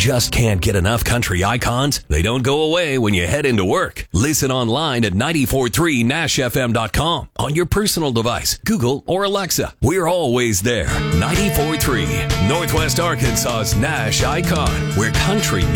just can't get enough country icons? They don't go away when you head into work. Listen online at 943nashfm.com on your personal device, Google or Alexa. We're always there. 94.3, Northwest Arkansas's Nash icon, where country